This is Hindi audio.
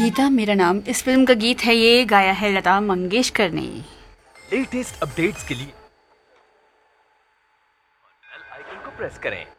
गीता मेरा नाम। इस फिल्म का गीत है ये, गाया है लता मंगेशकर ने। लेटेस्ट अपडेट्स के लिए बेल आइकन को प्रेस करें।